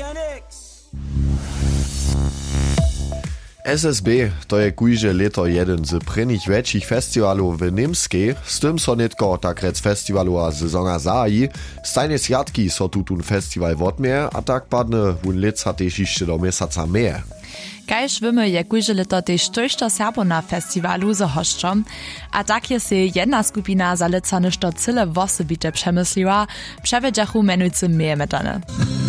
SSB to je kujže leto jeden z prvních väčších festivalów w Nimskej, z tym so netko tak rec festivalova sezona zaji, stajne sviatki so tutun festival wotmie, a tak padne vun leca tež ještě do mesaca mehr. Kajž wiemy, je kujže leto tež tojšto Serbona festiwalu zahoščom, a tak je si jedna skupina za leca nešto cyle wosebite przemysliła, przewiedzachu menujcy mehr metane.